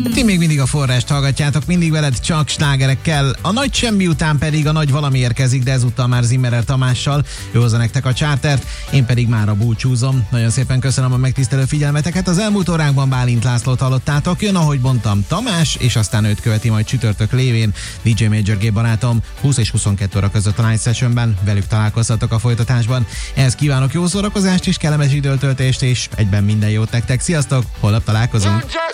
Ti még mindig a Forrást hallgatjátok, mindig veled csak slágerekkel. A nagy semmi után pedig a nagy valami érkezik, de ezúttal már Zimmerer Tamással. Ő hozza nektek a chartert, én pedig mára búcsúzom. Nagyon szépen köszönöm a megtisztelő figyelmeteket. Az elmúlt órákban Bálint Lászlót hallottátok. Jön, ahogy mondtam, Tamás, és aztán őt követi majd csütörtök lévén DJ Major G barátom 20 és 22 óra között a Night Sessionben. Velük találkozhatok a folytatásban. Ehhez kívánok jó szórakozást és kellemes időtöltést, és egyben minden jót nektek. Sziasztok, holnap találkozunk.